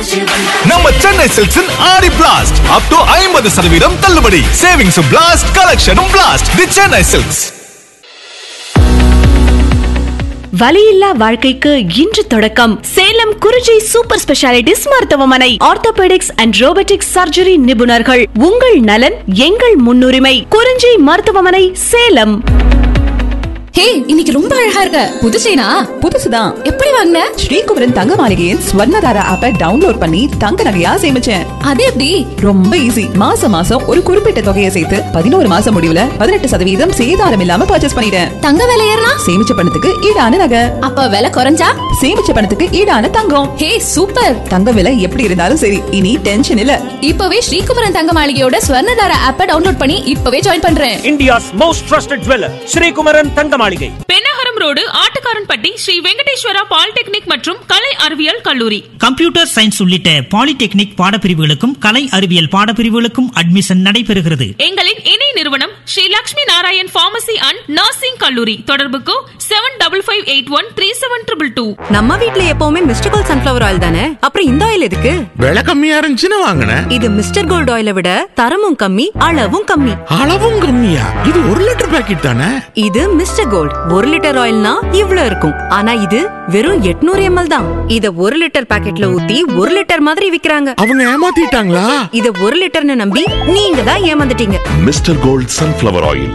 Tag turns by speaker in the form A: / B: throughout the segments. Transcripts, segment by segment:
A: நம்ம சென்னை சில்க்ஸின் ஆடி blast up to 50% தள்ளுபடி. சேவிங்ஸும் blast, கலெக்ஷனும் blast. தி Chennai silks.
B: வலியில்லா வாழ்க்கைக்கு இன்று தொடக்கம். சேலம் குறிஞ்சி சூப்பர் ஸ்பெஷாலிட்டிஸ் மருத்துவமனை. ஆர்த்தோபெடிக்ஸ் அண்ட் ரோபோட்டிக்ஸ் சர்ஜரி நிபுணர்கள். உங்கள் நலன் எங்கள் முன்னுரிமை. குறிஞ்சி மருத்துவமனை, சேலம்.
C: ஹே, இன்னைக்கு ரொம்ப அழகா இருக்க. புது செயினா?
D: புதுசுதான்.
C: எப்படி வாங்குன?
D: ஸ்ரீகுமரன் தங்க மாளிகையின் ஸ்வர்ணதாரா ஆப்பை டவுன்லோட் பண்ணி தங்க நகையா சேமிச்சேன்.
C: அது எப்படி?
D: ரொம்ப ஈஸி. மாசம் மாசம் ஒரு குறிப்பிட்ட தொகையை சேர்த்து 11 மாசம் முடிவுல 18% சேதாரம் இல்லாம பர்ச்சேஸ் பண்ணிட்டேன்.
C: தங்க விலை ஏறினா?
D: சேமிச்ச பணத்துக்கு ஈடான நகை.
C: அப்ப விலை குறைஞ்சா?
D: சேமிச்ச பணத்துக்கு ஈடான தங்கம்.
C: ஹே, சூப்பர்.
D: தங்க விலை எப்படி இருந்தாலும் சரி, இனி டென்ஷன் இல்ல.
C: இப்பவே ஸ்ரீகுமரன் தங்க மாளிகையோட ஸ்வர்ணதாரா ஆப்பை டவுன்லோட் பண்ணி இப்பவே ஜாயின் பண்றேன்.
E: India's most trusted jeweler, Sri Kumaran தங்க மாளிகை,
F: பெண்ணகரம் ரோடு, ஆட்டுக்காரன்பட்டி, ஸ்ரீ வெங்கடேஸ்வரா பாலிடெக்னிக் மற்றும் கலை அறிவியல் கல்லூரி.
G: கம்ப்யூட்டர் சயின்ஸ் உள்ளிட்ட பாலிடெக்னிக் பாடப்பிரிவுகளுக்கும் கலை அறிவியல் பாடப்பிரிவுகளுக்கும் அட்மிஷன் நடைபெறுகிறது.
F: எங்களின் இணை நிறுவனம் Sri Lakshmi Narayan pharmacy and nursing கல்லூரி. தொடர்புக்கு 75513722.
H: நம்ம வீட்ல எப்பவுமே மிஸ்டர் கோல்ட் சன்ஃபிளவர் ஆயில் தானே, அப்புறம் இந்த ஆயில் எதுக்கு?
I: விலை கம்மியா இருந்துச்சுன்னு வாங்கினேன்.
H: இது மிஸ்டர் கோல்ட் ஆயிலை விட தரமும் கம்மி, அளவும் கம்மி.
I: அளவும் கம்மியா? இது 1 லிட்டர் பாக்கெட் தானே.
H: இது மிஸ்டர் கோல்ட் 1 லிட்டர் ஆயில்னா இவ்ளோ இருக்கும். ஆனா இது வெறும் 800 ml தான். இத 1 லிட்டர் பாக்கெட்ல ஊத்தி 1 லிட்டர் மாதிரி விக்கிறாங்க.
I: அவங்க ஏமாத்திட்டாங்களா?
H: இத 1 லிட்டர்னு நம்பி நீங்க தான் ஏமாந்துட்டீங்க.
J: Mister gold sunflower oil.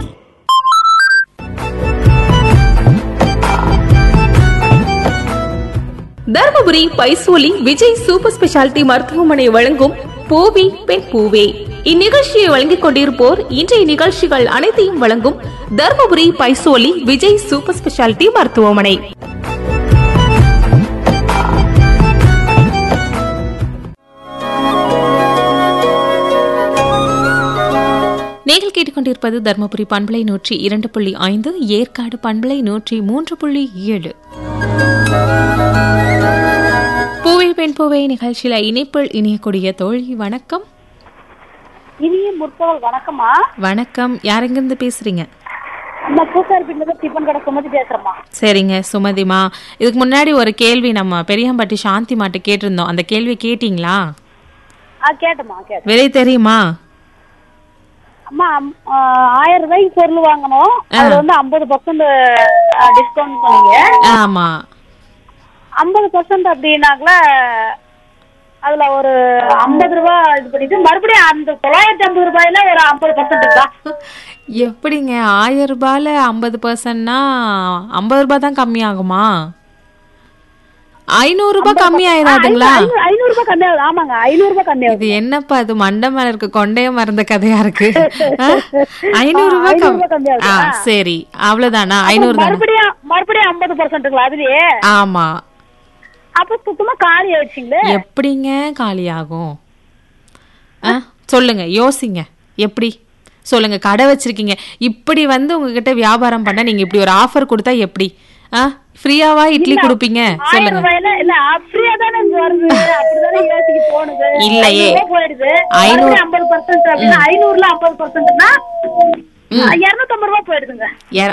F: Dharmapuri பைசோலி Vijay super speciality மருத்துவமனை வழங்கும் பூவி பெண் பூவே. இந்நிகழ்ச்சியை வழங்கிக் கொண்டிருப்போர் இன்றைய நிகழ்ச்சிகள் அனைத்தையும் வழங்கும் தர்மபுரி பைசோலி விஜய் சூப்பர் ஸ்பெஷாலிட்டி மருத்துவமனை. நீங்கள் கேட்டுக்கொண்டிருப்பது தர்மபுரி பண்பலை 102.5, ஏற்காடு பண்பலை 103.7. பூவை பெண் பூவை நிகழ்ச்சியில இணைப்பில் இணையக்கூடிய தோழி. வணக்கம்.
K: இனிய முற்பகல் வணக்கம்மா.
F: வணக்கம். யாரெங்கிருந்து பேசுறீங்க?
K: சரிங்க
F: சுமதிமா. இதுக்கு முன்னாடி ஒரு கேள்வி நம்ம பெரியம்பட்டி சாந்தி மாட்டு கேட்டிருந்தோம். அந்த கேள்வி கேட்டீங்களா? விலை தெரியுமா?
K: அம்மா, 1000 ரூபாய்க்கு பொருள் வாங்கணும். அதுல வந்து 50% டிஸ்கவுண்ட் பண்ணீங்க.
F: ஆமா,
K: 50% அப்படின்னாக்கல அதுல ஒரு 50 ரூபாய் இது பண்ணிட்டு மறுபடியும் அந்த 950 ரூபாயில ஒரு 50%.
F: எப்படிங்க 1000 ரூபாயில 50%னா 50 ரூபாய் தான் கம்மி ஆகுமா? 500 ரூபாய் கம்மி ஆயிடாதுங்களா?
K: 500 ரூபாய் கம்மி ஆகுது. ஆமாங்க, 500 ரூபாய் கம்மி ஆகுது.
F: இது என்னப்பா இது மண்டை மேல இருக்க கொண்டைய மறந்த கதையா இருக்கு. 500 ரூபாய் கம்மி ஆகுது. சரி, அவ்வளவுதானா? 500 தான்.
K: மறுபடியும் 50%ங்களா அதுலயே?
F: ஆமா.
K: அப்ப சுத்தமா காலி ஆயிடுச்சுங்களே.
F: எப்படிங்க காலி ஆகும்? சொல்லுங்க, யோசிங்க. எப்படி சொல்லுங்க. கடை வச்சிருக்கீங்க, இப்படி வந்து உங்ககிட்ட வியாபாரம் பண்ண நீங்க இப்படி ஒரு ஆஃபர் கொடுத்தா எப்படி? ஃப்ரீயாவா இட்லி கொடுப்பீங்க? சொல்லுங்க. இல்லையே,
K: 500 50%, 500ல 50%னா 250 ரூபாய் போயிடுதுங்க.